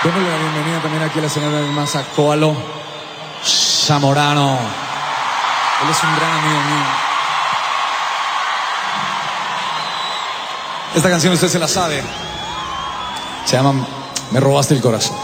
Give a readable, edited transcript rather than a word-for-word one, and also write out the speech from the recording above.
Démosle la bienvenida también aquí a la escenario del más a Koalo Zamorano. Él es un gran amigo mío. Esta canción usted se la sabe. Se llama Me robaste el corazón.